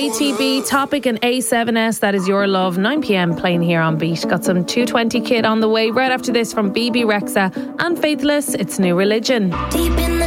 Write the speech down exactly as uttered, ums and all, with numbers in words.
A T B, Topic and A seven S, that is Your Love, nine p.m. playing here on Beat. Got some two twenty Kid on the way right after this from B B Rexa and Faithless, it's New Religion. Deep in the